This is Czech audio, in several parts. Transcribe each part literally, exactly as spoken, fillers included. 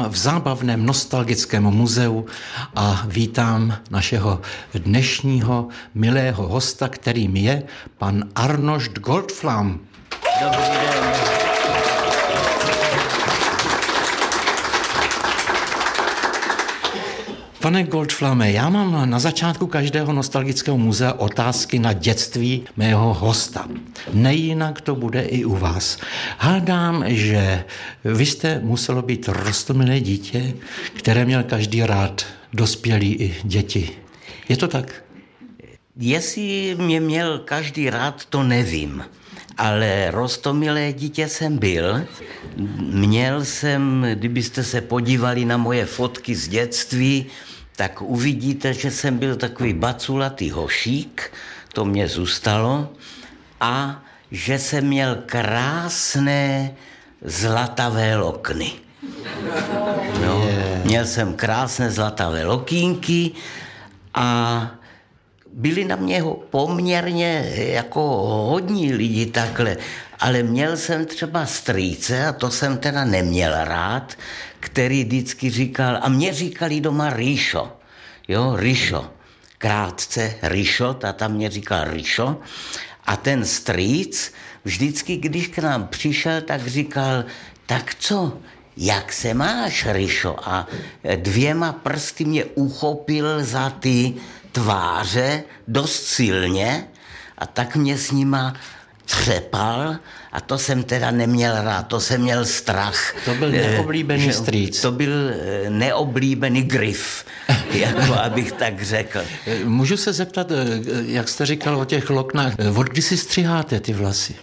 v zábavném nostalgickém muzeu a vítám našeho dnešního milého hosta, kterým je pan Arnošt Goldflam. Dobrý den. Pane Goldflame, já mám na začátku každého nostalgického muzea otázky na dětství mého hosta. Nejinak to bude i u vás. Hádám, že vy jste muselo být roztomilé dítě, které měl každý rád, dospělí i děti. Je to tak? Jestli mě měl každý rád, to nevím. Ale roztomilé dítě jsem byl. Měl jsem, kdybyste se podívali na moje fotky z dětství, tak uvidíte, že jsem byl takový baculatý hošík, to mě zůstalo, a že jsem měl krásné zlatavé lokny. No, měl jsem krásné zlatavé lokínky a byli na mě poměrně jako hodní lidi takhle, ale měl jsem třeba strýce, a to jsem teda neměl rád, který vždycky říkal, a mě říkali doma Ríšo, jo, Ríšo, krátce Ríšo, táta mě říkal Ríšo, a ten strýc vždycky, když k nám přišel, tak říkal, tak co, jak se máš, Ríšo? A dvěma prsty mě uchopil za ty tváře dost silně a tak mě s nima třepal a to jsem teda neměl rád, to jsem měl strach. To byl neoblíbený strýc. To byl neoblíbený grif, jako abych tak řekl. Můžu se zeptat, jak jste říkal o těch loknách, od kdy si stříháte ty vlasy?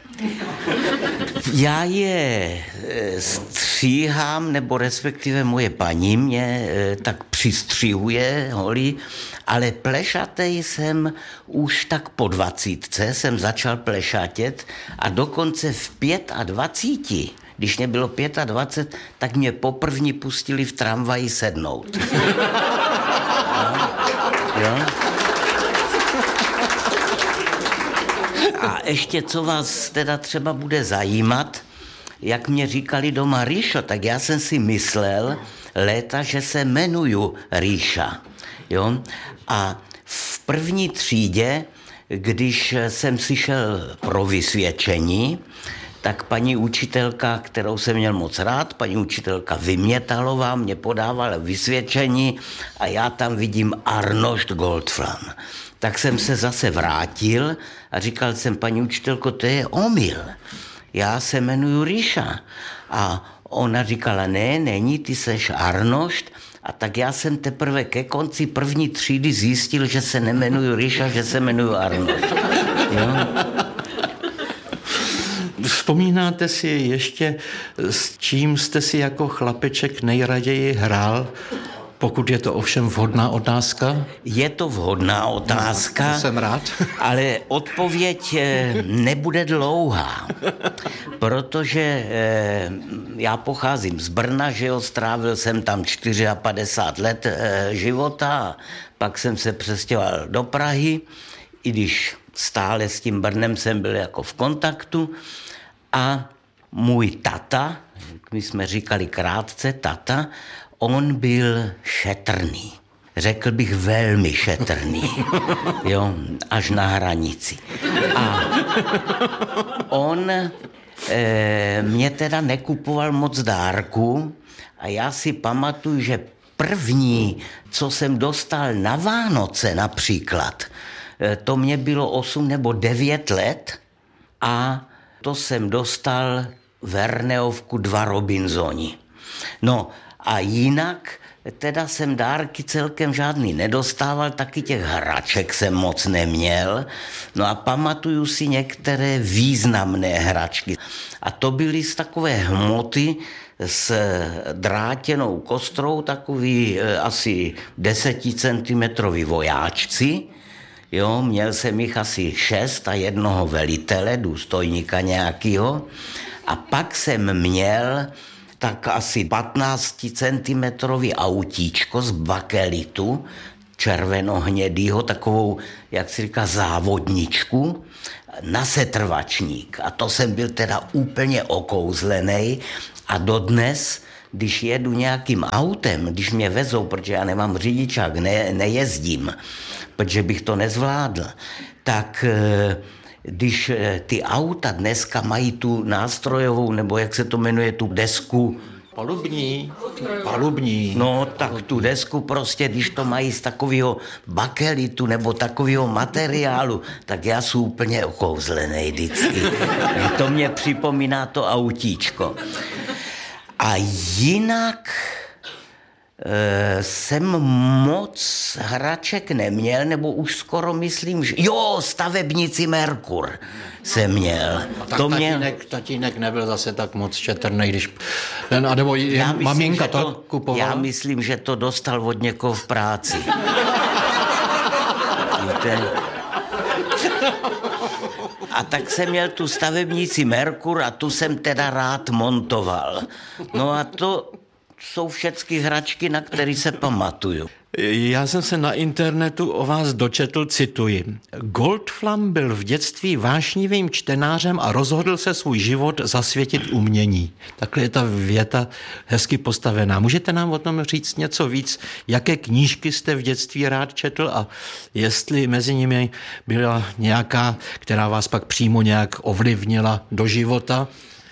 Já je stříhám, nebo respektive moje paní mě tak přistřihuje holí, ale plešatej jsem už tak po dvacítce, jsem začal plešatět a dokonce v pět a dvacíti, když mě bylo dvacet pět, tak mě poprvní pustili v tramvaji sednout. Jo? Jo? A ještě, co vás teda třeba bude zajímat, jak mě říkali doma Ríšo, tak já jsem si myslel léta, že se jmenuju Ríša. Jo? A v první třídě, když jsem si šel pro vysvědčení, tak paní učitelka, kterou jsem měl moc rád, paní učitelka Vymětalová, mě podávala vysvědčení a já tam vidím Arnošt Goldflam. Tak jsem se zase vrátil a říkal jsem, paní učitelko, to je omyl. Já se jmenuju Ríša. A ona říkala, ne, není, ty seš Arnošt. A tak já jsem teprve ke konci první třídy zjistil, že se nemenuju Ríša, že se jmenuju Arnošt. Jo? Vzpomínáte si ještě, s čím jste si jako chlapeček nejraději hrál? Pokud je to ovšem vhodná otázka? Je to vhodná otázka, no, jsem rád. Ale odpověď nebude dlouhá, protože já pocházím z Brna, že jo, strávil jsem tam padesát čtyři let života, pak jsem se přestěhoval do Prahy, i když stále s tím Brnem jsem byl jako v kontaktu, a můj tata, my jsme říkali krátce tata, on byl šetrný. Řekl bych velmi šetrný. Jo, až na hranici. A on e, mě teda nekupoval moc dárků a já si pamatuju, že první, co jsem dostal na Vánoce například, e, to mě bylo osm nebo devět let a to jsem dostal Verneovku dva Robinsoni. No, a jinak teda jsem dárky celkem žádný nedostával, taky těch hraček jsem moc neměl. No a pamatuju si některé významné hračky. A to byly z takové hmoty s drátěnou kostrou, takový e, asi deseticentimetrový vojáčci. Jo, měl jsem jich asi šest a jednoho velitele, důstojníka nějakýho. A pak jsem měl tak asi patnácticentimetrový autíčko z bakelitu, červenohnědýho, takovou, jak se říká, závodničku, na setrvačník. A to jsem byl teda úplně okouzlený a dodnes když jedu nějakým autem, když mě vezou, protože já nemám řidičák, ne, nejezdím, protože bych to nezvládl, tak když ty auta dneska mají tu nástrojovou, nebo jak se to jmenuje, tu desku, Palubní, palubní. No, tak tu desku prostě, když to mají z takového bakelitu nebo takového materiálu, tak já jsem úplně okouzlený vždycky. To mě připomíná to autíčko. A jinak e, jsem moc hraček neměl, nebo už skoro myslím, že... Jo, stavebnici Merkur jsem měl. A tak to tatínek, mě... tatínek nebyl zase tak moc šetrný, když... A nebo já myslím, maminka to, to kupovala? Já myslím, že to dostal od někoho v práci. Víte? A tak jsem měl tu stavebnici Merkur a tu jsem teda rád montoval. No a to jsou všechny hračky, na které se pamatuju. Já jsem se na internetu o vás dočetl, cituji. Goldflam byl v dětství vášnivým čtenářem a rozhodl se svůj život zasvětit umění. Takhle je ta věta hezky postavená. Můžete nám o tom říct něco víc? Jaké knížky jste v dětství rád četl a jestli mezi nimi byla nějaká, která vás pak přímo nějak ovlivnila do života?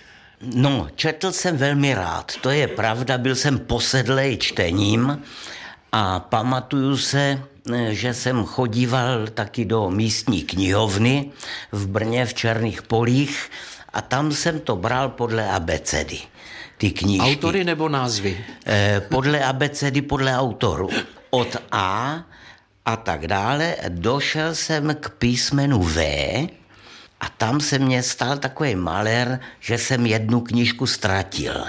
No, četl jsem velmi rád. To je pravda, byl jsem posedlej čtením. A pamatuju se, že jsem chodíval taky do místní knihovny v Brně v Černých Polích a tam jsem to bral podle abecedy, ty knížky. Autory nebo názvy? Eh, podle abecedy, podle autoru. Od A a tak dále došel jsem k písmenu V a tam se mě stal takový malér, že jsem jednu knížku ztratil.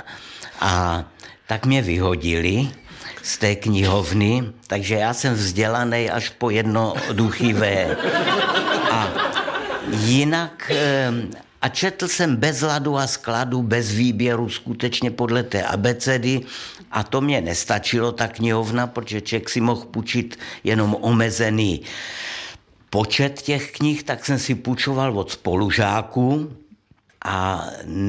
A tak mě vyhodili z té knihovny, takže já jsem vzdělaný až po jednoduchivé. A jinak, a četl jsem bez ladu a skladu, bez výběru, skutečně podle té abecedy a to mě nestačilo, ta knihovna, protože člověk si mohl půjčit jenom omezený počet těch knih, tak jsem si půjčoval od spolužáků a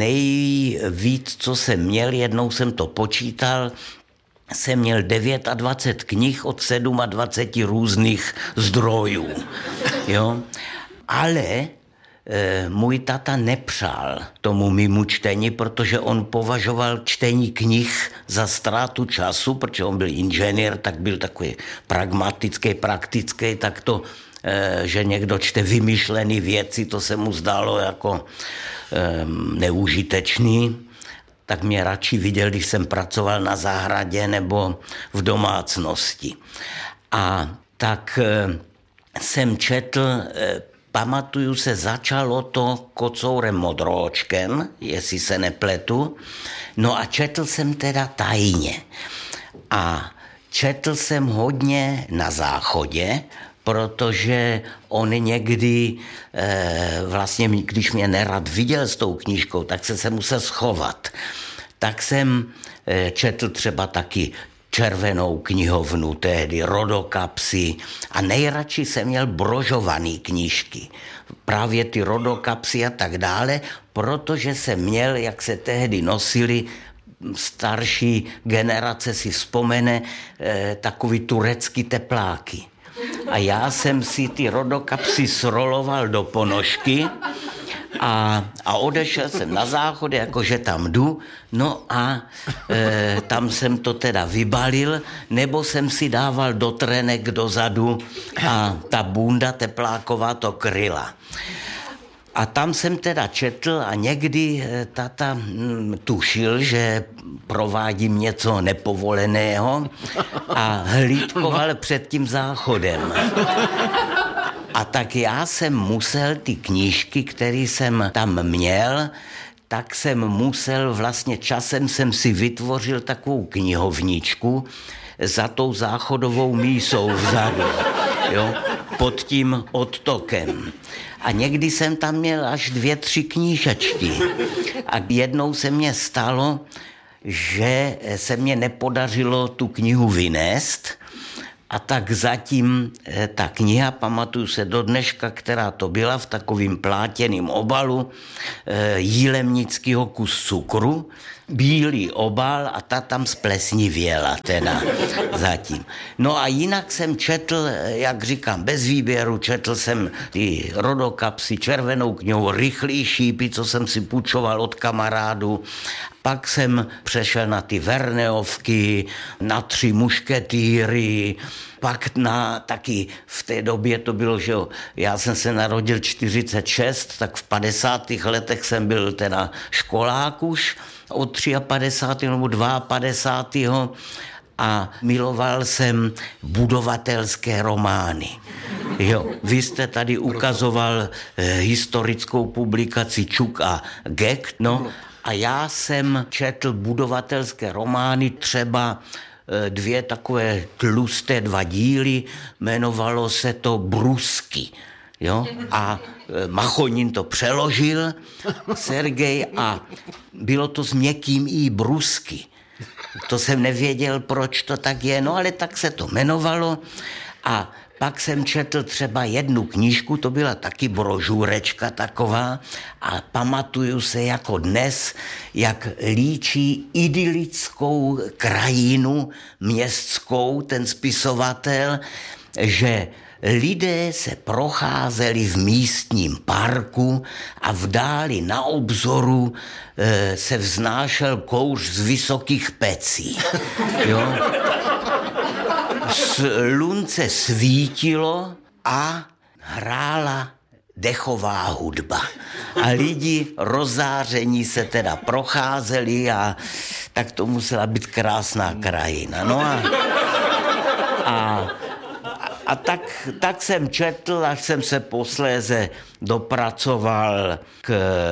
nejvíc, co jsem měl, jednou jsem to počítal, jsem měl dvacet devět knih od dvacet sedm různých zdrojů. Jo? Ale e, můj tata nepřál tomu mimo čtení, protože on považoval čtení knih za ztrátu času, protože on byl inženýr, tak byl takový pragmatický, praktický, tak to, e, že někdo čte vymyšlený věci, to se mu zdálo jako e, neužitečný. Tak mě radši viděl, když jsem pracoval na zahradě nebo v domácnosti. A tak e, jsem četl, e, pamatuju se, začalo to Kocourem Modroočkem, jestli se nepletu, no a četl jsem teda tajně. A četl jsem hodně na záchodě, protože on někdy, e, vlastně když mě nerad viděl s tou knížkou, tak se se musel schovat. Tak jsem e, četl třeba taky Červenou knihovnu, tehdy Rodokapsy a nejradši jsem měl brožovaný knížky. Právě ty Rodokapsy a tak dále, protože jsem měl, jak se tehdy nosili, starší generace si vzpomene, e, takový turecký tepláky. A já jsem si ty Rodokapsy sroloval do ponožky a, a odešel jsem na záchod, jakože tam jdu, no a e, tam jsem to teda vybalil, nebo jsem si dával do trenek dozadu a ta bunda tepláková to kryla. A tam jsem teda četl a někdy tata hm, tušil, že provádím něco nepovoleného a hlídkoval před tím záchodem. A tak já jsem musel ty knížky, které jsem tam měl, tak jsem musel, vlastně časem jsem si vytvořil takovou knihovničku za tou záchodovou mísou vzadu, jo, pod tím odtokem. A někdy jsem tam měl až dvě, tři knížečky. A jednou se mně stalo, že se mně nepodařilo tu knihu vynést, a tak zatím ta kniha, pamatuju se do dneška, která to byla v takovým plátěným obalu, Jílemnickýho Kus cukru, bílý obal a ta tam splesnivěla teda zatím. No a jinak jsem četl, jak říkám, bez výběru, četl jsem ty rodokapsy, Červenou knihu, Rychlý šípy, co jsem si půjčoval od kamarádů. Pak jsem přešel na ty Verneovky, na Tři mušketýry, pak na taky v té době to bylo, že jo, já jsem se narodil čtyřicet šest, tak v padesátých letech jsem byl teda školák už od padesátého třetího nebo padesátého druhého a miloval jsem budovatelské romány. Jo, vy jste tady ukazoval eh, historickou publikaci Čuk a Gek, no, a já jsem četl budovatelské romány, třeba dvě takové tlusté dva díly, jmenovalo se to Brusky. Jo? A Machonin to přeložil, Sergej, a bylo to s měkkým i Brusky. To jsem nevěděl, proč to tak je, no ale tak se to jmenovalo. A pak jsem četl třeba jednu knížku, to byla taky brožurečka taková, a pamatuju se jako dnes, jak líčí idylickou krajinu městskou ten spisovatel, že lidé se procházeli v místním parku a v dáli na obzoru e, se vznášel kouř z vysokých pecí. Jo? Slunce svítilo a hrála dechová hudba. A lidi rozzáření se teda procházeli a tak to musela být krásná krajina. No a, a A tak, tak jsem četl, až jsem se posléze dopracoval k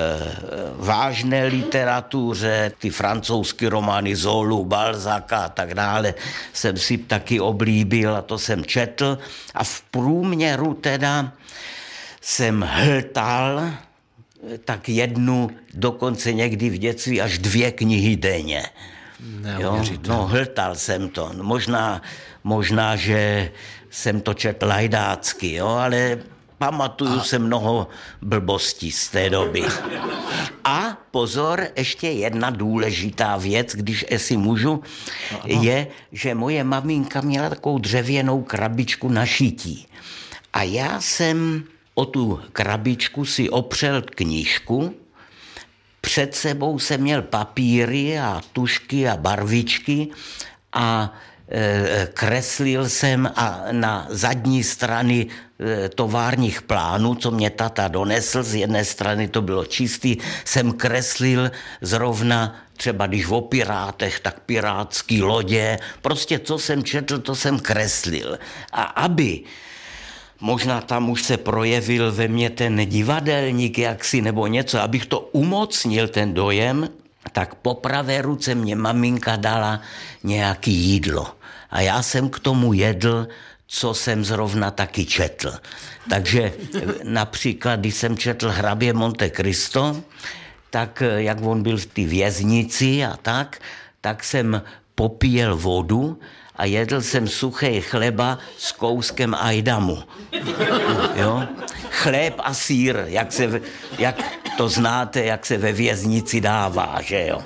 vážné literatuře, ty francouzské romány Zolu, Balzaca a tak dále jsem si taky oblíbil a to jsem četl. A v průměru teda jsem hltal tak jednu, dokonce někdy v dětství až dvě knihy denně. Jo? No, hltal jsem to. Možná, možná, že jsem to četl lajdácky, jo, ale pamatuju a... se mnoho blbostí z té doby. A pozor, ještě jedna důležitá věc, když si můžu, Aha. je, že moje maminka měla takovou dřevěnou krabičku na šití. A já jsem o tu krabičku si opřel knížku, před sebou jsem měl papíry a tušky a barvičky a kreslil jsem a na zadní strany továrních plánů, co mě tata donesl, z jedné strany to bylo čistý, jsem kreslil zrovna třeba když o pirátech, tak pirátský lodě, prostě co jsem četl, to jsem kreslil. A aby možná tam už se projevil ve mně ten divadelník jaksi nebo něco, abych to umocnil ten dojem, tak po pravé ruce mě maminka dala nějaký jídlo. A já jsem k tomu jedl, co jsem zrovna taky četl. Takže například, když jsem četl Hrabě Monte Cristo, tak jak on byl v té věznici a tak, tak jsem popíjel vodu a jedl jsem suché chleba s kouskem ajdamu. Jo? Chléb a sýr, jak, se, jak to znáte, jak se ve věznici dává, že jo?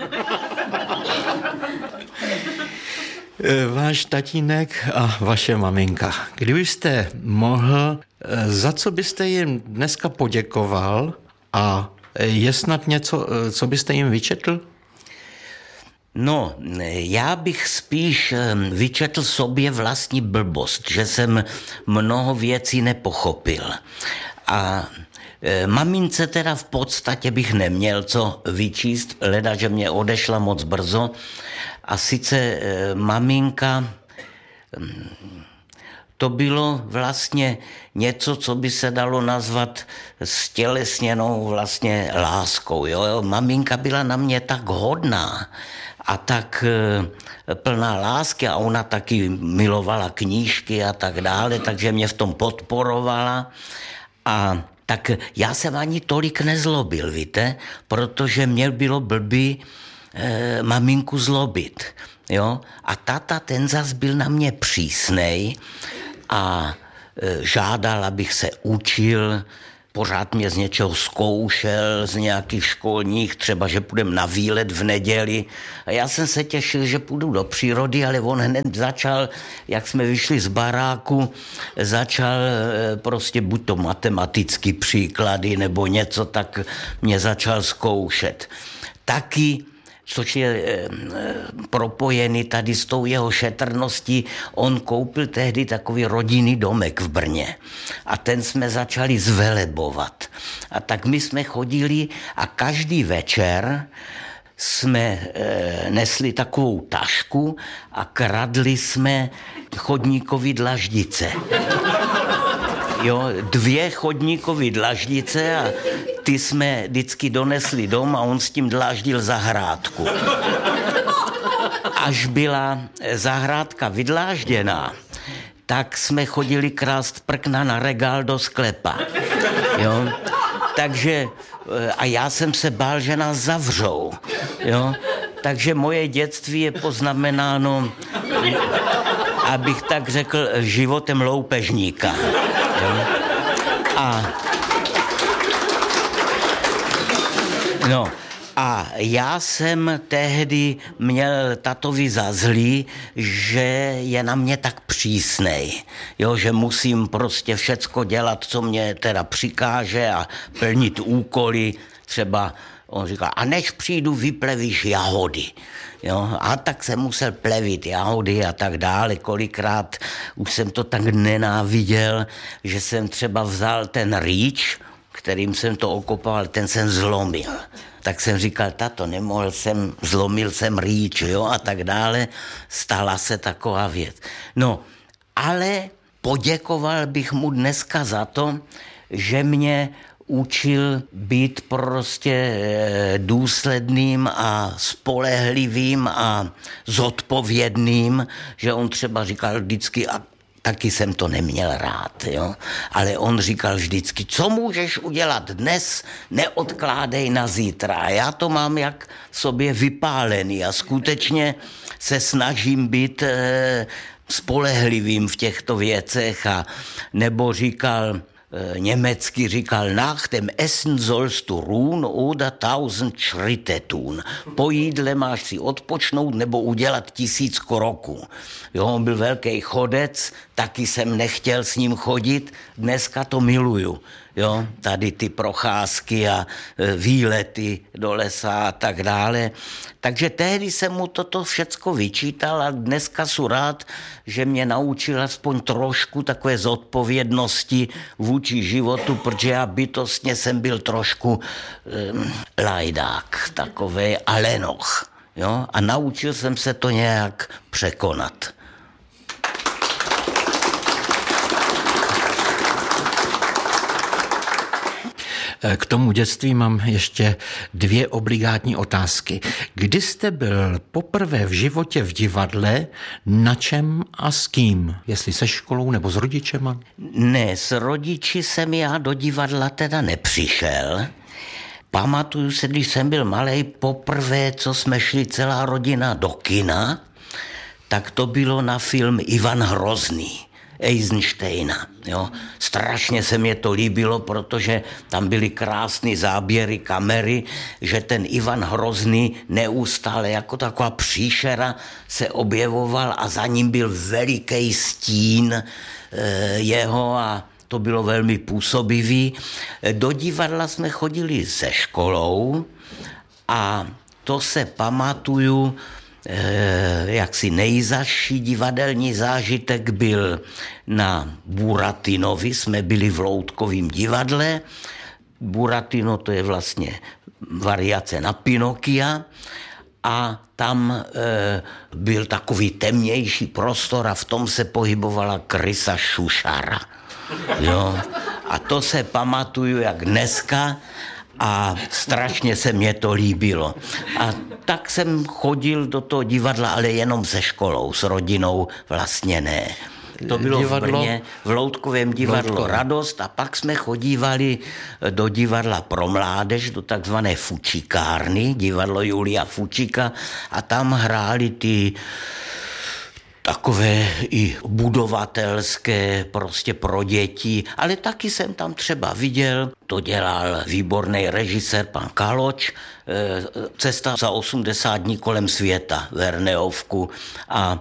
Váš tatínek a vaše maminka. Kdybyste mohl, za co byste jim dneska poděkoval a je snad něco, co byste jim vyčetl? No, já bych spíš vyčetl sobě vlastní blbost, že jsem mnoho věcí nepochopil. A mamince teda v podstatě bych neměl co vyčíst, leda, že mě odešla moc brzo. A sice maminka, to bylo vlastně něco, co by se dalo nazvat stělesněnou vlastně láskou. Jo? Maminka byla na mě tak hodná a tak plná lásky a ona taky milovala knížky a tak dále, takže mě v tom podporovala. A tak já jsem ani tolik nezlobil, víte, protože mě bylo blbý e, maminku zlobit. Jo? A tata ten zas byl na mě přísnej a e, žádal, abych se učil, pořád mě z něčeho zkoušel, z nějakých školních, třeba, že půjdem na výlet v neděli. A já jsem se těšil, že půjdu do přírody, ale on hned začal, jak jsme vyšli z baráku, začal prostě buď to matematický příklady nebo něco, tak mě začal zkoušet. Taky, což je e, propojený tady s tou jeho šetrností, on koupil tehdy takový rodinný domek v Brně a ten jsme začali zvelebovat. A tak my jsme chodili a každý večer jsme e, nesli takovou tašku a kradli jsme chodníkový dlaždice. Jo, dvě chodníkové dlaždice a ty jsme vždycky donesli dom a on s tím dláždil zahrádku. Až byla zahrádka vydlážděná, tak jsme chodili krást prkna na regál do sklepa. Jo? Takže, a já jsem se bál, že nás zavřou. Jo? Takže moje dětství je poznamenáno, abych tak řekl, životem loupežníka. Jo? A no, a já jsem tehdy měl tatovi za zlý, že je na mě tak přísnej, jo, že musím prostě všecko dělat, co mě teda přikáže a plnit úkoly, třeba on říkal, a než přijdu, vyplevíš jahody. Jo, a tak jsem musel plevit jahody a tak dále. Kolikrát už jsem to tak nenáviděl, že jsem třeba vzal ten rýč, kterým jsem to okopal, ten jsem zlomil. Tak jsem říkal, tato, nemohl jsem, zlomil jsem rýč, jo, a tak dále. Stala se taková věc. No, ale poděkoval bych mu dneska za to, že mě učil být prostě důsledným a spolehlivým a zodpovědným, že on třeba říkal vždycky, a taky jsem to neměl rád, jo? Ale on říkal vždycky, co můžeš udělat dnes, neodkládej na zítra. A já to mám jak v sobě vypálený a skutečně se snažím být e, spolehlivým v těchto věcech. A nebo říkal, německy říkal, nach dem Essen sollst du ruhen oder tausend Schritte tun. Po jídle máš si odpočnout nebo udělat tisíc kroků. Jo, on byl velký chodec, taky jsem nechtěl s ním chodit, dneska to miluju. Jo, tady ty procházky a výlety do lesa a tak dále. Takže tehdy jsem mu toto všecko vyčítal a dneska jsem rád, že mě naučil aspoň trošku takové zodpovědnosti vůči životu, protože já bytostně jsem byl trošku um, lajdák, takovej alenoch. Jo? A naučil jsem se to nějak překonat. K tomu dětství mám ještě dvě obligátní otázky. Kdy jste byl poprvé v životě v divadle, na čem a s kým? Jestli se školou nebo s rodičema? Ne, s rodiči jsem já do divadla teda nepřišel. Pamatuju se, když jsem byl malej, poprvé, co jsme šli celá rodina do kina, tak to bylo na film Ivan Hrozný. Eisensteina. Jo. Strašně se mě to líbilo, protože tam byly krásné záběry kamery, že ten Ivan Hrozný neustále jako taková příšera se objevoval a za ním byl veliký stín e, jeho a to bylo velmi působivý. Do divadla jsme chodili se školou a to se pamatuju, jaksi nejzazší divadelní zážitek byl na Buratinovi, jsme byli v Loutkovém divadle. Buratino to je vlastně variace na Pinokia a tam e, byl takový temnější prostor a v tom se pohybovala Krysa Šušara. Jo? A to se pamatuju jak dneska, a strašně se mě to líbilo. A tak jsem chodil do toho divadla, ale jenom se školou, s rodinou vlastně ne. To bylo divadlo, v Brně, v Loutkovém divadlo Loutko. Radost a pak jsme chodívali do divadla pro mládež, do takzvané Fučikárny, divadlo Julia Fučika a tam hráli ty takové i budovatelské, prostě pro děti, ale taky jsem tam třeba viděl, to dělal výborný režisér pan Kaloč, Cesta za osmdesát dní kolem světa, Verneovku, a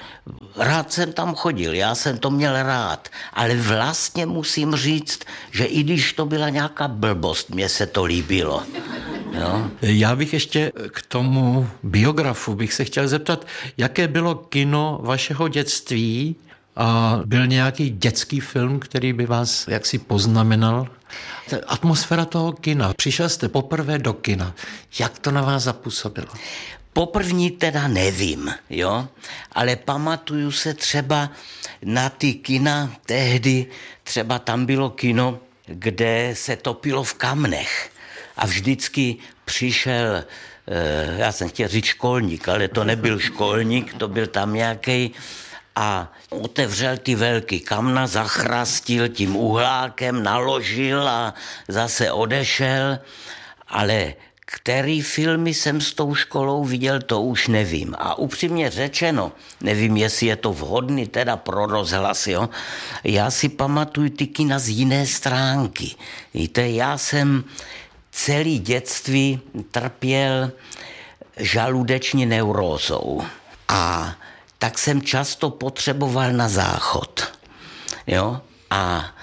rád jsem tam chodil, já jsem to měl rád, ale vlastně musím říct, že i když to byla nějaká blbost, mně se to líbilo. Jo? Já bych ještě k tomu biografu bych se chtěl zeptat, jaké bylo kino vašeho dětství a byl nějaký dětský film, který by vás jaksi poznamenal? Atmosféra toho kina. Přišel jste poprvé do kina. Jak to na vás zapůsobilo? Poprvní teda nevím, jo, ale pamatuju se třeba na ty kina tehdy, třeba tam bylo kino, kde se topilo v kamnech a vždycky přišel, já jsem chtěl říct školník, ale to nebyl školník, to byl tam nějaký, a otevřel ty velký kamna, zachrastil tím uhlákem, naložil a zase odešel, ale který filmy jsem s tou školou viděl, to už nevím. A upřímně řečeno, nevím, jestli je to vhodný teda pro rozhlas, jo. Já si pamatuju ty kina z jiné stránky. Víte, já jsem celý dětství trpěl žaludeční neurózou. A tak jsem často potřeboval na záchod. Jo? A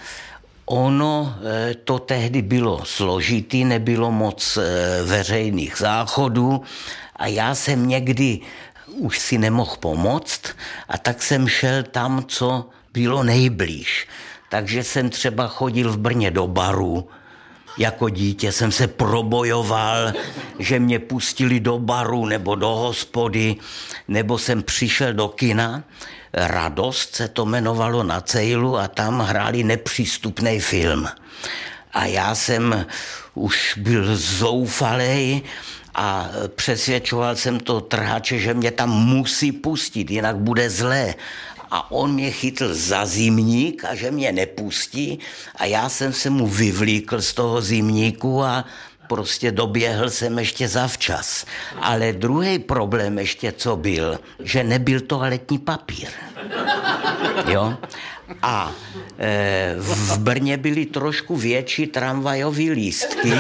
ono to tehdy bylo složitý, nebylo moc veřejných záchodů a já jsem někdy už si nemohl pomoct a tak jsem šel tam, co bylo nejblíž. Takže jsem třeba chodil v Brně do baru. Jako dítě jsem se probojoval, že mě pustili do baru nebo do hospody, nebo jsem přišel do kina. Radost se to jmenovalo na Cejlu a tam hráli nepřístupný film. A já jsem už byl zoufalej a přesvědčoval jsem to trhače, že mě tam musí pustit, jinak bude zlé. A on mě chytl za zimník a že mě nepustí a já jsem se mu vyvlíkl z toho zimníku a prostě doběhl jsem ještě zavčas. Ale druhý problém ještě co byl, že nebyl toaletní papír. Jo? A e, v Brně byly trošku větší tramvajový lístky.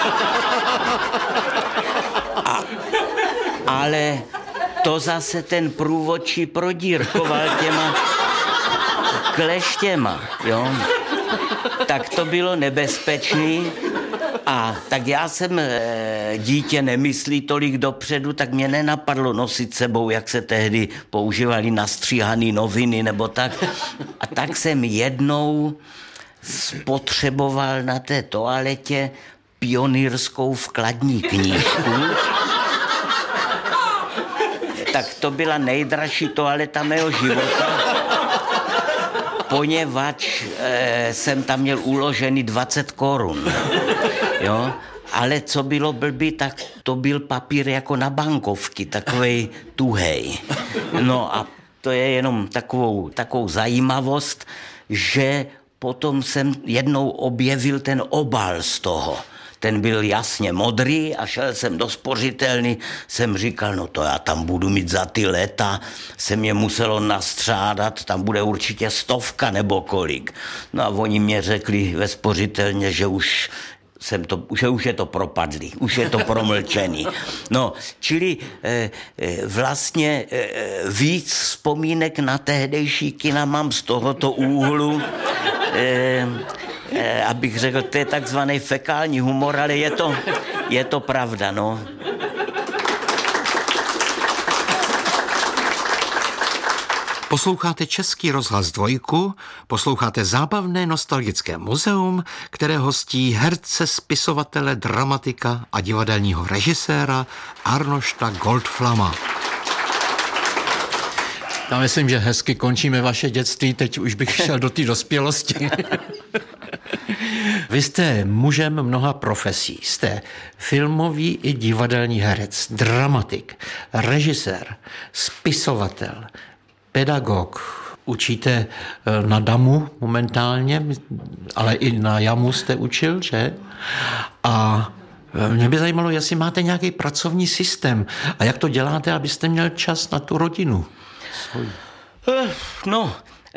A, ale to zase ten průvodčí prodírkoval těma kleštěma, jo. Tak to bylo nebezpečný a tak já jsem e, dítě nemyslí tolik dopředu, tak mě nenapadlo nosit sebou, jak se tehdy používali nastříhaný noviny nebo tak. A tak jsem jednou spotřeboval na té toaletě pionýrskou vkladní knížku. Tak to byla nejdražší toaleta mého života, poněvadž e, jsem tam měl uložený dvacet korun. Jo? Ale co bylo blbý, tak to byl papír jako na bankovky, takovej tuhej. No a to je jenom takovou, takovou zajímavost, že potom jsem jednou objevil ten obal z toho. Ten byl jasně modrý a šel jsem do spořitelny, jsem říkal, no to já tam budu mít za ty léta, se mě muselo nastřádat, tam bude určitě stovka nebo kolik. No a oni mě řekli ve spořitelně, že už jsem to, že už je to propadlý, už je to promlčený. No, čili e, e, vlastně e, víc vzpomínek na tehdejší kina mám z tohoto úhlu, e, e, abych řekl, to je takzvaný fekální humor, ale je to, je to pravda, no. Posloucháte Český rozhlas dvojku, posloucháte zábavné nostalgické muzeum, které hostí herce, spisovatele, dramatika a divadelního režiséra Arnošta Goldflama. Já myslím, že hezky končíme vaše dětství, teď už bych šel do té dospělosti. Vy jste mužem mnoha profesí, jste filmový i divadelní herec, dramatik, režisér, spisovatel, pedagog, učíte na damu momentálně, ale i na jamu jste učil, že? A mě by zajímalo, jestli máte nějaký pracovní systém a jak to děláte, abyste měl čas na tu rodinu. No,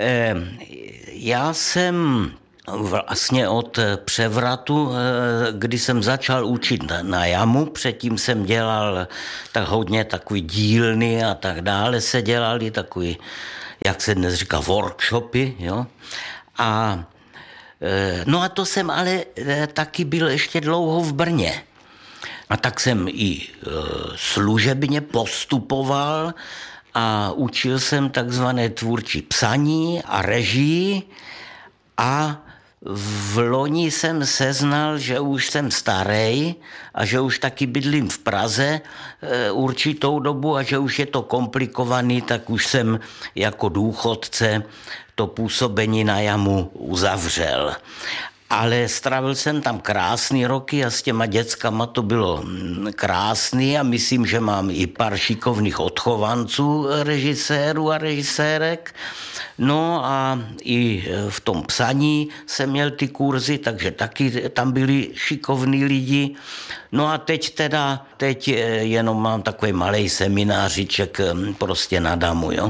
já jsem vlastně od převratu, kdy jsem začal učit na jamu, předtím jsem dělal tak hodně takový dílny a tak dále se dělali, takový, jak se dnes říká, workshopy, jo. A no a to jsem ale taky byl ještě dlouho v Brně. A tak jsem i služebně postupoval a učil jsem takzvané tvůrčí psaní a režii a v loni jsem seznal, že už jsem starej a že už taky bydlím v Praze e, určitou dobu a že už je to komplikovaný, tak už jsem jako důchodce to působení na jamu uzavřel. Ale strávil jsem tam krásný roky a s těma dětskama to bylo krásný a myslím, že mám i pár šikovných odchovanců režisérů a režisérek. No a i v tom psaní jsem měl ty kurzy, takže taky tam byli šikovní lidi. No a teď teda, teď jenom mám takový malej seminářiček prostě na damu, jo.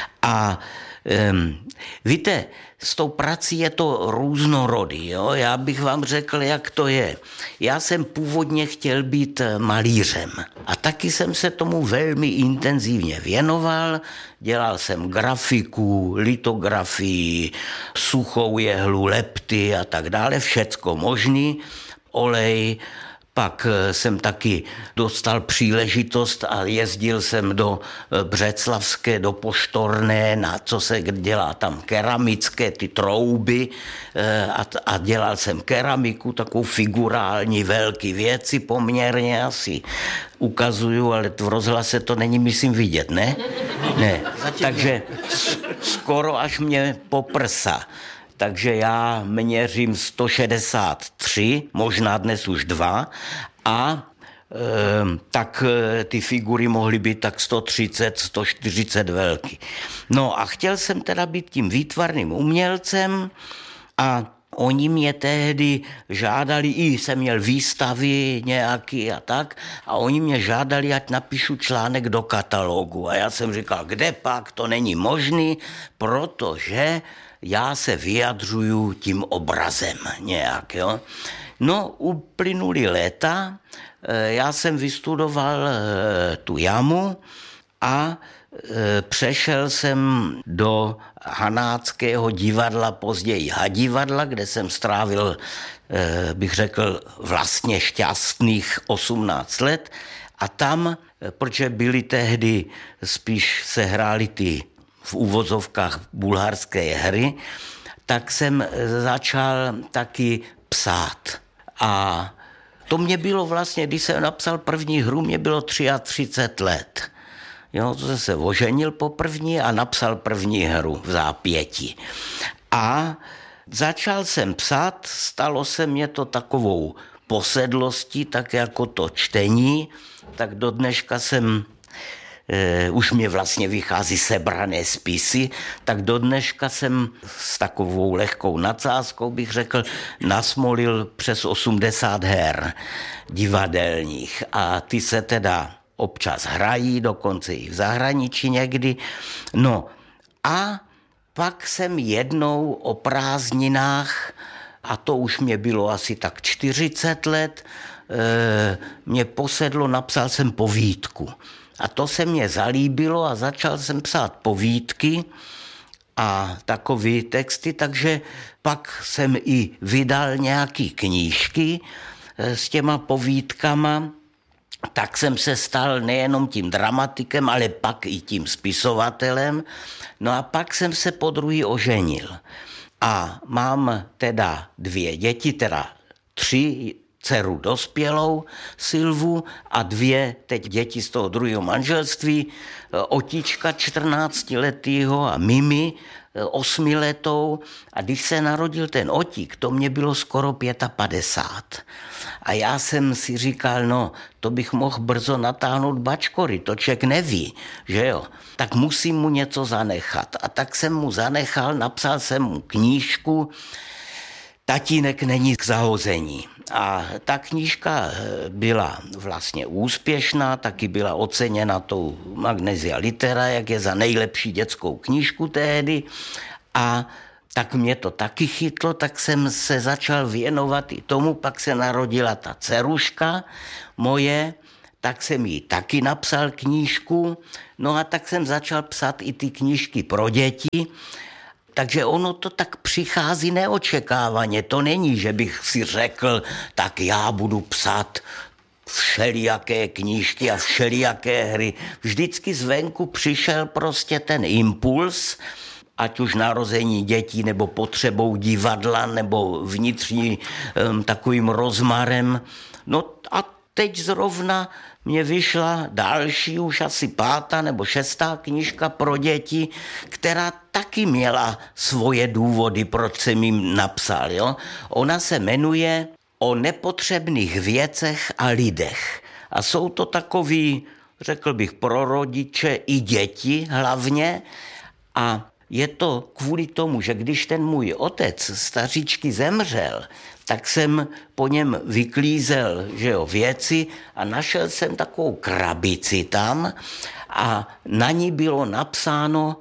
A um, víte, s tou prací je to různorodý, jo? Já bych vám řekl, jak to je. Já jsem původně chtěl být malířem a taky jsem se tomu velmi intenzivně věnoval. Dělal jsem grafiku, litografii, suchou jehlu, lepty a tak dále, všecko možný, olej. Pak jsem taky dostal příležitost a jezdil jsem do Břeclavské, do Poštorné, na co se dělá tam keramické, ty trouby a, a dělal jsem keramiku, takovou figurální velký věci poměrně asi ukazuju, ale v rozhlase to není, myslím, vidět, ne? Ne. Takže skoro až mě poprsa. Takže já měřím sto šedesát tři, možná dnes už dva, a e, tak e, ty figury mohly být tak sto třicet, sto čtyřicet velký. No a chtěl jsem teda být tím výtvarným umělcem a oni mě tehdy žádali, i jsem měl výstavy nějaký a tak, a oni mě žádali, ať napíšu článek do katalogu. A já jsem říkal, kde pak, to není možný, protože já se vyjadřuju tím obrazem nějak, jo. No, uplynuly léta, já jsem vystudoval tu jamu a přešel jsem do Hanáckého divadla, později Hadivadla, kde jsem strávil, bych řekl, vlastně šťastných osmnáct let a tam, protože byly tehdy spíš se hrály ty v úvozovkách bulharské hry, tak jsem začal taky psát. A to mě bylo vlastně, když jsem napsal první hru, mě bylo třicet tři let. Jo, to jsem se oženil poprvní a napsal první hru v zápěti. A začal jsem psát, stalo se mě to takovou posedlostí, tak jako to čtení, tak do dneška jsem Uh, už mě vlastně vychází sebrané spisy, tak do dneška jsem s takovou lehkou nadsázkou, bych řekl, nasmolil přes osmdesát her divadelních a ty se teda občas hrají, dokonce i v zahraničí někdy. No a pak jsem jednou o prázdninách, a to už mě bylo asi tak čtyřicet let, uh, mě posedlo, napsal jsem povídku. A to se mně zalíbilo a začal jsem psát povídky a takové texty, takže pak jsem i vydal nějaký knížky s těma povídkama, tak jsem se stal nejenom tím dramatikem, ale pak i tím spisovatelem. No a pak jsem se podruhý oženil. A mám teda dvě děti, teda tři, dceru dospělou, Silvu, a dvě teď děti z toho druhého manželství, Otička čtrnáctiletýho a Mimi osmiletou. A když se narodil ten Otík, to mě bylo skoro padesát pět. A já jsem si říkal, no, to bych mohl brzo natáhnout bačkory, to člověk neví, že jo. Tak musím mu něco zanechat. A tak jsem mu zanechal, napsal jsem mu knížku. Tatínek není k zahození. A ta knížka byla vlastně úspěšná, taky byla oceněna tou Magnesia Litera, jak je za nejlepší dětskou knížku tehdy. A tak mě to taky chytlo, tak jsem se začal věnovat i tomu, pak se narodila ta dceruška moje, tak jsem jí taky napsal knížku, no a tak jsem začal psát i ty knížky pro děti, takže ono to tak přichází neočekávaně, to není, že bych si řekl, tak já budu psát všelijaké knížky a všelijaké hry. Vždycky zvenku přišel prostě ten impuls, ať už narození dětí, nebo potřebou divadla, nebo vnitřní um, takovým rozmarem. No a teď zrovna mě vyšla další, už asi pátá nebo šestá knížka pro děti, která taky měla svoje důvody, proč jsem jim napsal. Jo? Ona se jmenuje O nepotřebných věcech a lidech. A jsou to takový, řekl bych, pro rodiče i děti hlavně. A je to kvůli tomu, že když ten můj otec staříčky zemřel, tak jsem po něm vyklízel, že jo, věci a našel jsem takovou krabici tam a na ní bylo napsáno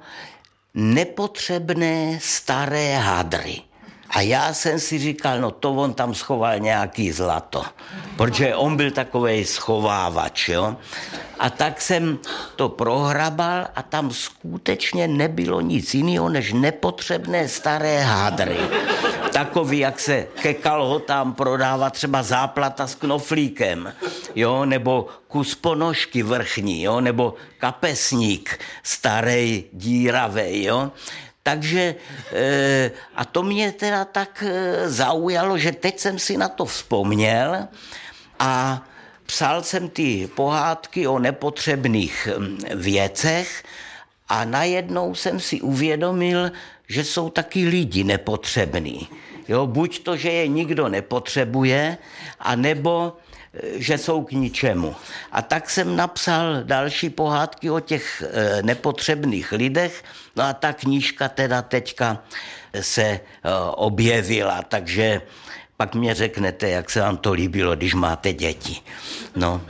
nepotřebné staré hadry. A já jsem si říkal, no to on tam schoval nějaký zlato, protože on byl takovej schovávač, jo. A tak jsem to prohrabal a tam skutečně nebylo nic jiného, než nepotřebné staré hádry. Takový, jak se ke kalhotám prodává třeba záplata s knoflíkem, jo, nebo kus ponožky vrchní, jo, nebo kapesník starej, díravej, jo. Takže a to mě teda tak zaujalo, že teď jsem si na to vzpomněl a psal jsem ty pohádky o nepotřebných věcech a najednou jsem si uvědomil, že jsou taky lidi nepotřební. Jo, buď to, že je nikdo nepotřebuje, anebo že jsou k ničemu. A tak jsem napsal další pohádky o těch e, nepotřebných lidech, no a ta knížka teda teďka se e, objevila, takže pak mě řeknete, jak se vám to líbilo, když máte děti. No.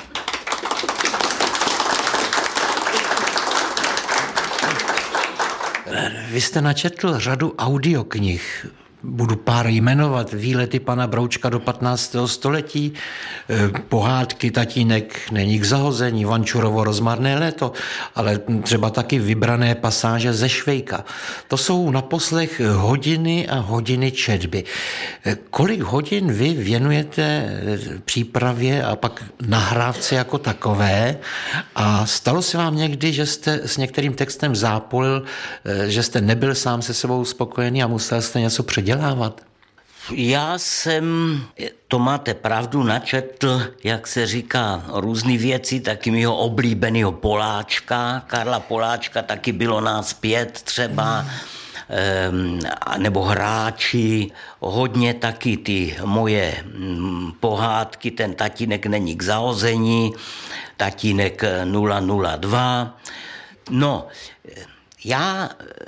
Vy jste načetl řadu audioknih. Budu pár jmenovat: Výlety pana Broučka do patnáctého století, pohádky Tatínek není k zahození, Vančurovo Rozmarné léto, ale třeba taky vybrané pasáže ze Švejka. To jsou na poslech hodiny a hodiny četby. Kolik hodin vy věnujete přípravě a pak nahrávce jako takové? A stalo se vám někdy, že jste s některým textem zápolil, že jste nebyl sám se sebou spokojený a musel jste něco předělat? Já jsem, to máte pravdu, načetl, jak se říká, různý věci, taky mýho oblíbeného Poláčka, Karla Poláčka, taky bylo nás pět třeba, hmm. nebo Hráči, hodně taky ty moje pohádky, ten Tatínek není k zahození, Tatínek nula nula dva. No, já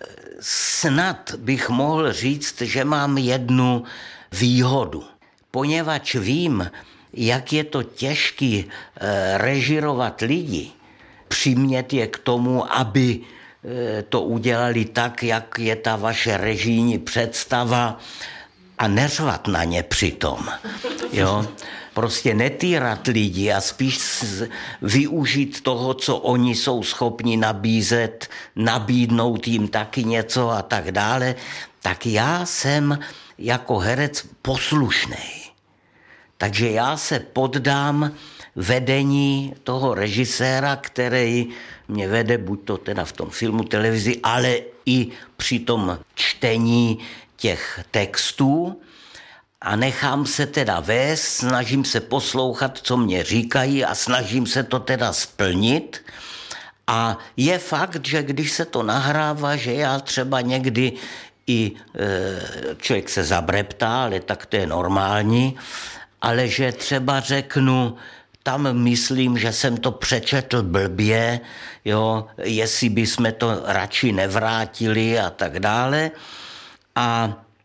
snad bych mohl říct, že mám jednu výhodu, poněvadž vím, jak je to těžký e, režirovat lidi, přimět je k tomu, aby e, to udělali tak, jak je ta vaše režijní představa a neřvat na ně přitom, jo. Prostě netýrat lidi a spíš využít toho, co oni jsou schopni nabízet, nabídnout jim taky něco a tak dále, tak já jsem jako herec poslušnej. Takže já se poddám vedení toho režiséra, který mě vede, buď to teda v tom filmu, televizi, ale i při tom čtení těch textů, a nechám se teda vést, snažím se poslouchat, co mě říkají a snažím se to teda splnit. A je fakt, že když se to nahrává, že já třeba někdy i e, člověk se zabreptá, ale tak to je normální, ale že třeba řeknu, tam myslím, že jsem to přečetl blbě, jo, jestli bychom to radši nevrátili a tak dále. A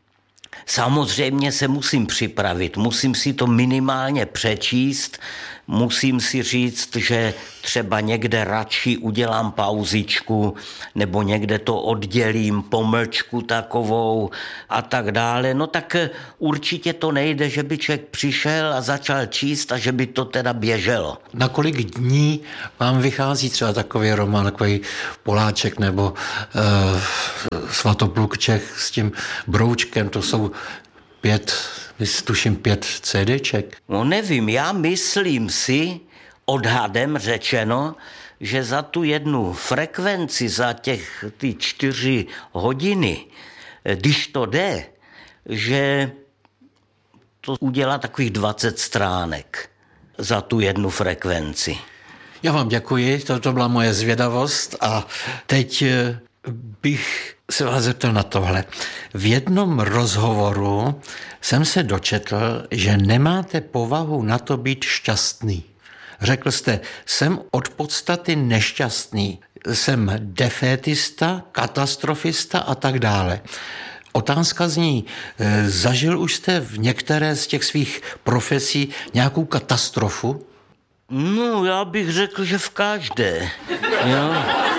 Samozřejmě se musím připravit, musím si to minimálně přečíst, musím si říct, že třeba někde radši udělám pauzičku, nebo někde to oddělím, pomlčku takovou a tak dále. No tak určitě to nejde, že by člověk přišel a začal číst a že by to teda běželo. Na kolik dní vám vychází třeba takový román, takový Poláček nebo uh, Svatopluk Čech s tím broučkem, to jsou pět, tuším pět CDček. No nevím, já myslím si, odhadem řečeno, že za tu jednu frekvenci, za těch ty čtyři hodiny, když to jde, že to udělá takových dvacet stránek za tu jednu frekvenci. Já vám děkuji, to, to byla moje zvědavost a teď bych se vás zeptal na tohle. V jednom rozhovoru jsem se dočetl, že nemáte povahu na to být šťastný. Řekl jste, jsem od podstaty nešťastný, jsem defétista, katastrofista a tak dále. Otázka zní, zažil už jste v některé z těch svých profesí nějakou katastrofu? No, já bych řekl, že v každé. Jo.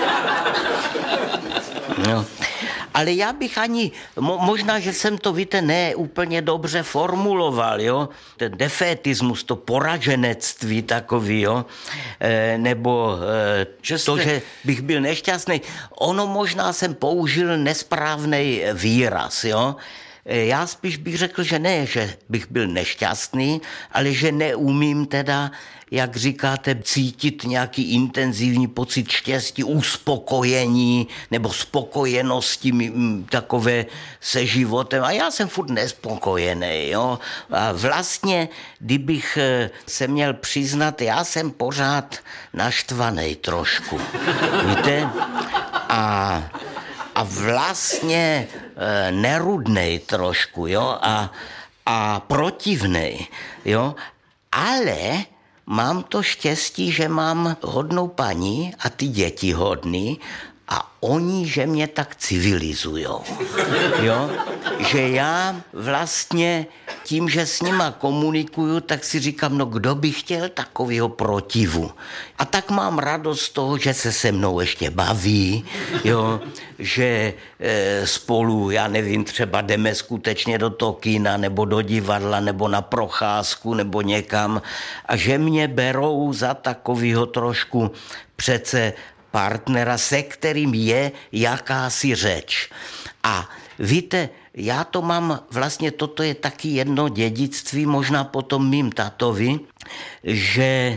No. Ale já bych ani, mo, možná, že jsem to, víte, ne úplně dobře formuloval, jo, ten defétismus, to poraženectví takový, jo, e, nebo e, že jste... to, že bych byl nešťastný, ono možná jsem použil nesprávný výraz, jo. Já spíš bych řekl, že ne, že bych byl nešťastný, ale že neumím teda, jak říkáte, cítit nějaký intenzivní pocit štěstí, uspokojení nebo spokojenosti takové se životem. A já jsem furt nespokojený. Jo? A vlastně, kdybych se měl přiznat, já jsem pořád naštvaný trošku. Víte? A... A vlastně e, nerudnej trošku, jo, a, a protivnej, jo, ale mám to štěstí, že mám hodnou paní a ty děti hodný a oni, že mě tak civilizujou, jo, že já vlastně tím, že s nima komunikuju, tak si říkám, no kdo by chtěl takovýho protivu. A tak mám radost z toho, že se se mnou ještě baví, jo, že e, spolu, já nevím, třeba jdeme skutečně do toho kina, nebo do divadla, nebo na procházku, nebo někam a že mě berou za takovýho trošku přece partnera, se kterým je jakási řeč. A víte, já to mám, vlastně toto je taky jedno dědictví, možná potom mým tatovi, že e,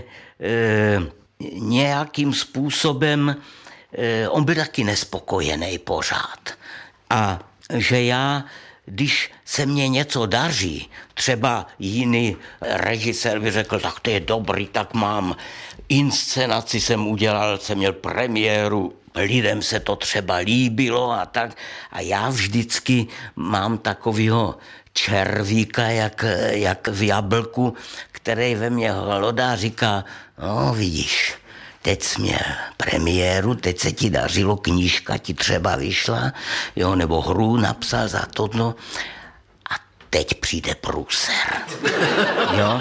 nějakým způsobem e, on byl taky nespokojený pořád. A že já, když se mně něco daří, třeba jiný režisér by řekl, tak to je dobrý, tak mám inscenaci, jsem udělal, jsem měl premiéru, lidem se to třeba líbilo a tak. A já vždycky mám takovýho červíka, jak, jak v jablku, který ve mně hlodá a říká, no vidíš, teď jsi měl premiéru, teď se ti dařilo, knížka ti třeba vyšla, jo, nebo hru napsal za to, no, a teď přijde průser. Jo?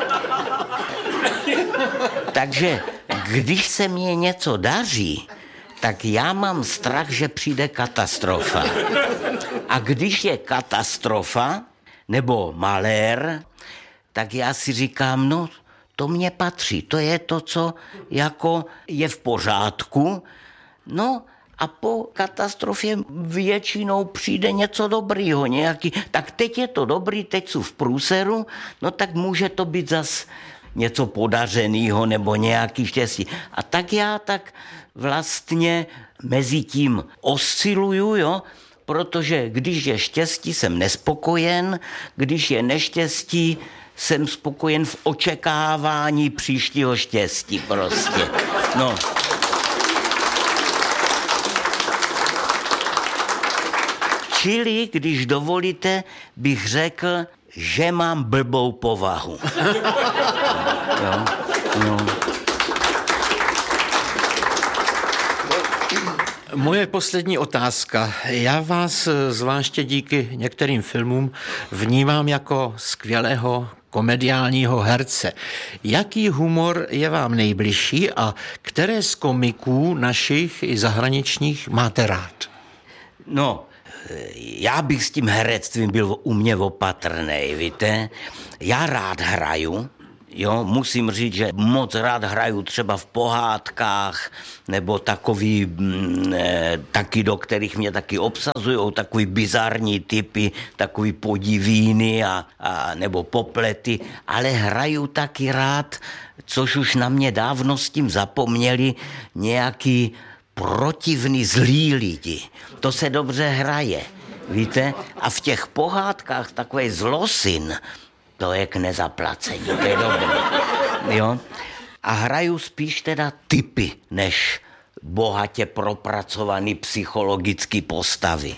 Takže když se mně něco daří, tak já mám strach, že přijde katastrofa. A když je katastrofa, nebo malér, tak já si říkám, no, to mně patří, to je to, co jako je v pořádku, no a po katastrofě většinou přijde něco dobrýho, nějaký, tak teď je to dobrý, teď jsou v průseru, no tak může to být zas něco podařenýho nebo nějaký štěstí. A tak já tak vlastně mezi tím osciluju, jo, protože když je štěstí, jsem nespokojen, když je neštěstí, jsem spokojen v očekávání příštího štěstí prostě. No. Čili, když dovolíte, bych řekl, že mám blbou povahu. Jo, no. Moje poslední otázka. Já vás zvláště díky některým filmům vnímám jako skvělého komediálního herce. Jaký humor je vám nejbližší a které z komiků našich i zahraničních máte rád? No, já bych s tím herectvím byl u mě opatrnej, víte. Já rád hraju, jo, musím říct, že moc rád hraju třeba v pohádkách, nebo takový, mm, e, taky, do kterých mě taky obsazujou, takový bizarní typy, takový podivíny a, a, nebo poplety, ale hraju taky rád, což už na mě dávno s tím zapomněli, nějaký protivný zlý lidi. To se dobře hraje, víte? A v těch pohádkách takový zlosin, to je k nezaplacení, to je dobré, jo? A hraju spíš teda typy, než bohatě propracovaný psychologický postavy.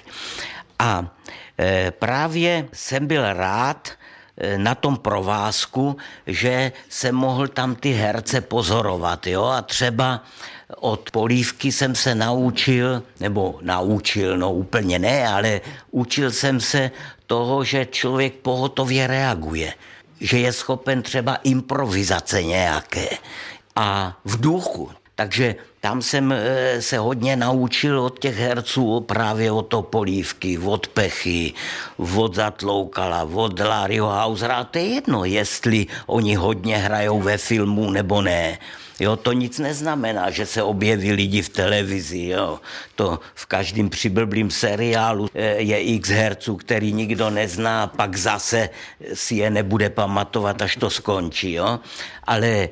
A e, právě jsem byl rád e, na tom provázku, že jsem mohl tam ty herce pozorovat, jo? A třeba od Polívky jsem se naučil, nebo naučil, no úplně ne, ale učil jsem se toho, že člověk pohotově reaguje, že je schopen třeba improvizace nějaké a v duchu. Takže tam jsem se hodně naučil od těch herců právě od toho Polívky, od Pechy, od Zatloukala, od Larryho Hausera. To je jedno, jestli oni hodně hrajou ve filmu nebo ne. Jo, to nic neznamená, že se objeví lidi v televizi, jo. To v každém přiblblým seriálu je x herců, který nikdo nezná, pak zase si je nebude pamatovat, až to skončí, jo. Ale e,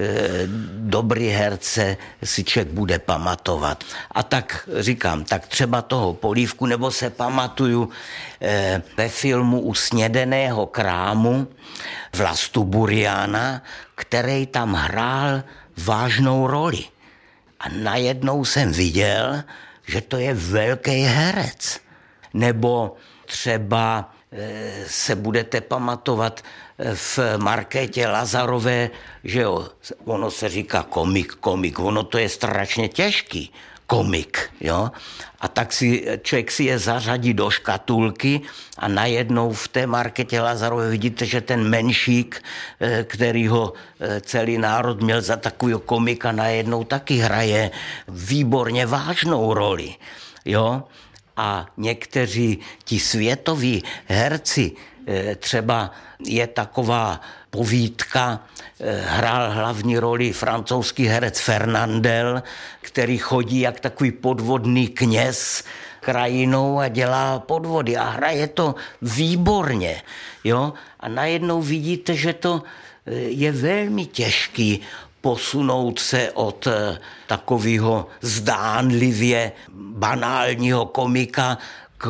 dobrý herce si člověk bude pamatovat. A tak říkám, tak třeba toho Polívku, nebo se pamatuju e, ve filmu U snědeného krámu Vlastu Buriana, který tam hrál vážnou roli. A najednou jsem viděl, že to je velký herec. Nebo třeba e, se budete pamatovat v Markétě Lazarové, že jo, ono se říká komik, komik, ono to je strašně těžký. Komik, jo. A tak si člověk si je zařadí do škatulky a najednou v té Markétě Lazarové vidíte, že ten menšík, který ho celý národ měl za takového komika, najednou taky hraje výborně vážnou roli, jo. A někteří ti světoví herci, třeba je taková povídka, hrál hlavní roli francouzský herec Fernandel, který chodí jak takový podvodný kněz krajinou a dělá podvody a hraje to výborně, jo. A najednou vidíte, že to je velmi těžký posunout se od takového zdánlivě banálního komika k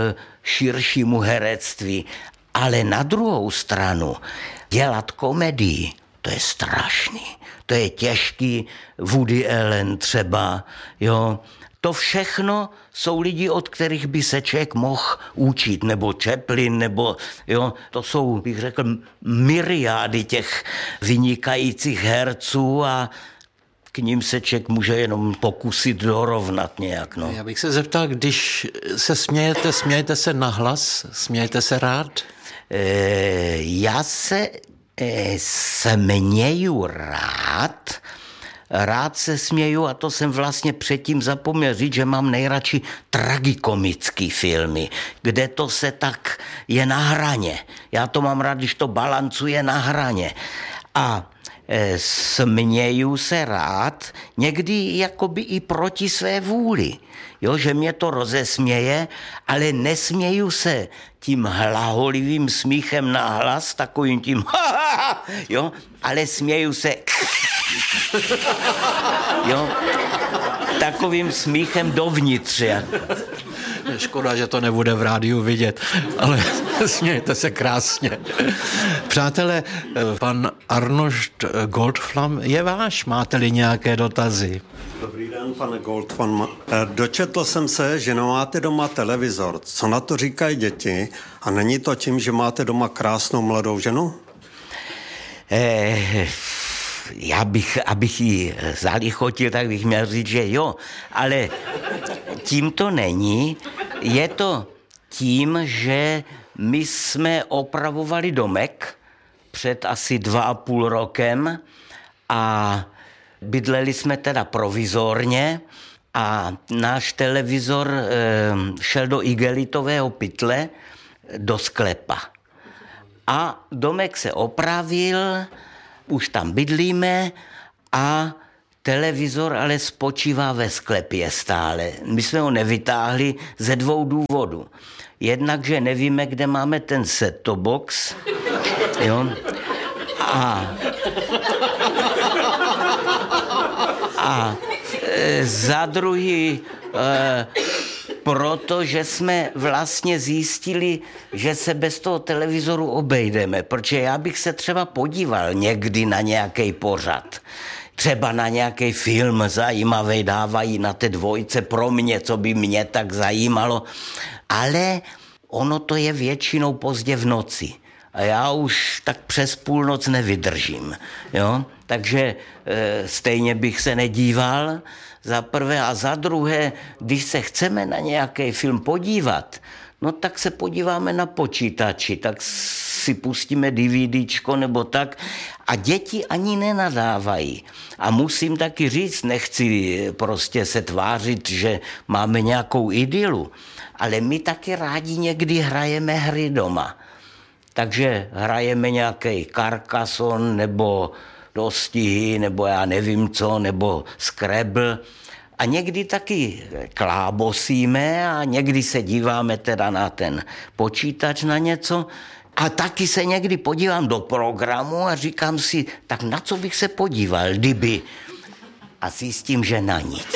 širšímu herectví. Ale na druhou stranu dělat komedii, to je strašný. To je těžký, Woody Allen třeba, jo. To všechno jsou lidi, od kterých by se člověk mohl učit, nebo Chaplin, nebo, jo, to jsou, bych řekl, myriády těch vynikajících herců a k ním se člověk může jenom pokusit dorovnat nějak, no. Já bych se zeptal, když se smějete, smějete se nahlas, smějete se rád? E, já se e, směju rád, rád se směju a to jsem vlastně předtím zapomněl říct, že mám nejradši tragikomický filmy, kde to se tak je na hraně. Já to mám rád, když to balancuje na hraně. A e, směju se rád, někdy jakoby i proti své vůli. Jo, že mě to rozesměje, ale nesměju se tím hlaholivým smíchem na hlas, takovým tím jo, ale směju se jo, takovým smíchem dovnitř. Škoda, že to nebude v rádiu vidět, ale smějte se krásně. Přátelé, pan Arnošt Goldflam je váš. Máte-li nějaké dotazy? Dobrý den, pane Goldflam. Dočetl jsem se, že nemáte doma televizor. Co na to říkají děti? A není to tím, že máte doma krásnou mladou ženu? Eh, já bych, abych ji zalichotil, tak bych měl říct, že jo, ale tím to není. Je to tím, že my jsme opravovali domek před asi dva a půl rokem a bydleli jsme teda provizorně a náš televizor e, šel do igelitového pytle do sklepa. A domek se opravil, už tam bydlíme a televizor ale spočívá ve sklepě stále. My jsme ho nevytáhli ze dvou důvodů. Jednak, že nevíme, kde máme ten set-top box. Jo? A, a e, za druhý, e, protože jsme vlastně zjistili, že se bez toho televizoru obejdeme, protože já bych se třeba podíval někdy na nějaký pořad, třeba na nějaký film zajímavý dávají na té dvojce pro mě, co by mě tak zajímalo, ale ono to je většinou pozdě v noci. A já už tak přes půlnoc nevydržím. Jo? Takže e, stejně bych se nedíval za prvé a za druhé, když se chceme na nějaký film podívat, no tak se podíváme na počítači, tak si pustíme DVDčko nebo tak a děti ani nenadávají. A musím taky říct, nechci prostě se tvářit, že máme nějakou idylu, ale my taky rádi někdy hrajeme hry doma. Takže hrajeme nějaký Carcassonne nebo dostihy, nebo já nevím co, nebo Scrabble. A někdy taky klábosíme a někdy se díváme teda na ten počítač na něco. A taky se někdy podívám do programu a říkám si, tak na co bych se podíval, kdyby. A zjistím, že na nic.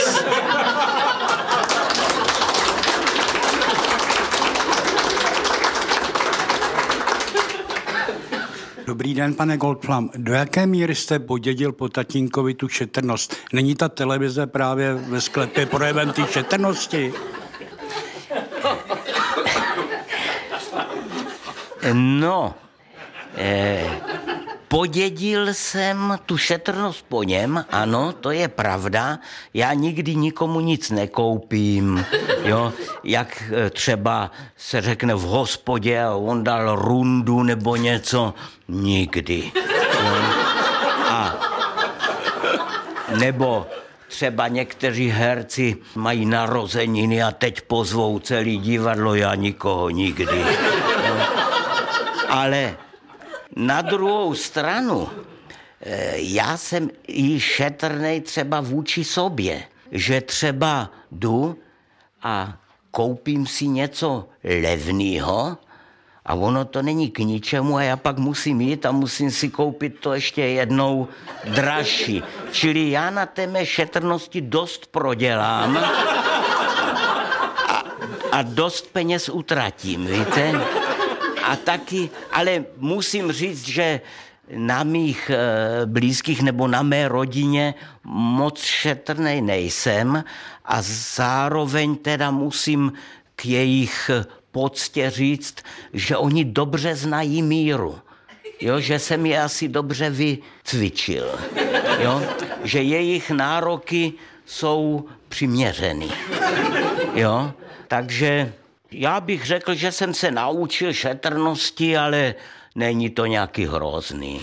Dobrý den, pane Goldflam. Do jaké míry jste podědil po tatínkovi tu šetrnost? Není ta televize právě ve sklepě projevem té šetrnosti? No, eh, podědil jsem tu šetrnost po něm, ano, to je pravda. Já nikdy nikomu nic nekoupím, jo, jak třeba se řekne v hospodě a on dal rundu nebo něco, nikdy. Jo. A nebo třeba někteří herci mají narozeniny a teď pozvou celý divadlo, já nikoho nikdy. Jo. Ale na druhou stranu, já jsem i šetrnej třeba vůči sobě, že třeba jdu a koupím si něco levného a ono to není k ničemu a já pak musím jít a musím si koupit to ještě jednou dražší. Čili já na té mé šetrnosti dost prodělám a, a dost peněz utratím, víte? A taky, ale musím říct, že na mých e, blízkých nebo na mé rodině moc šetrnej nejsem a zároveň teda musím k jejich poctě říct, že oni dobře znají míru. Jo, že jsem je asi dobře vycvičil. Jo, že jejich nároky jsou přiměřený. Jo, takže já bych řekl, že jsem se naučil šetrnosti, ale není to nějaký hrozný.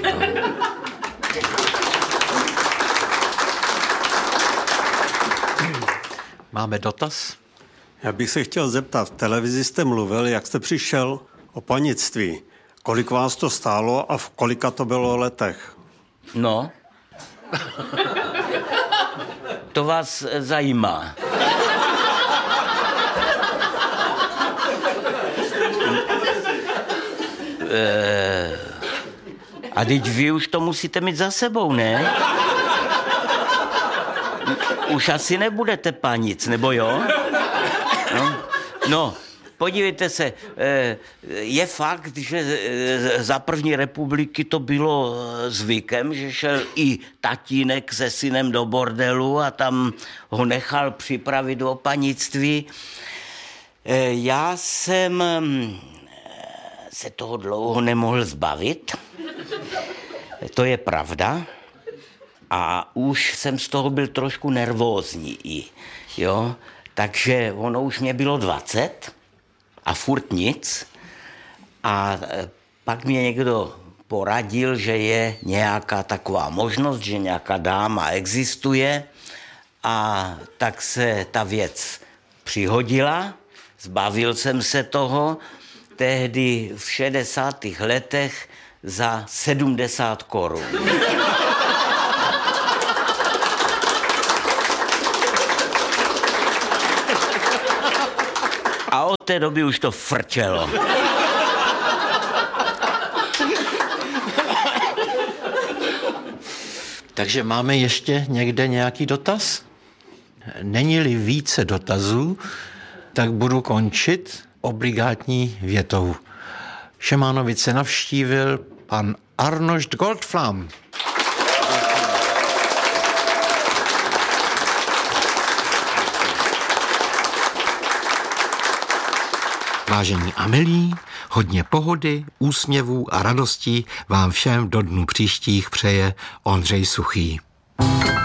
Máme dotaz? Já bych se chtěl zeptat, v televizi jste mluvil, jak jste přišel o panictví. Kolik vás to stálo a v kolika to bylo letech? No. To vás zajímá. E, a teď vy už to musíte mít za sebou, ne? Už asi nebudete panic, nebo jo? No, no podívejte se, je fakt, že za první republiky to bylo zvykem, že šel i tatínek se synem do bordelu a tam ho nechal připravit o panictví. Já jsem se toho dlouho nemohl zbavit, to je pravda. A už jsem z toho byl trošku nervózní i, jo. Takže ono už mě bylo dvacet a furt nic. A pak mě někdo poradil, že je nějaká taková možnost, že nějaká dáma existuje, a tak se ta věc přihodila, zbavil jsem se toho, tehdy v šedesátých letech za sedmdesát korun. A od té doby už to frčelo. Takže máme ještě někde nějaký dotaz? Není-li více dotazů, tak budu končit obligátní větou. Šemánovice navštívil pan Arnošt Goldflam. Vážení a milí, hodně pohody, úsměvů a radostí vám všem do dnů příštích přeje Ondřej Suchý.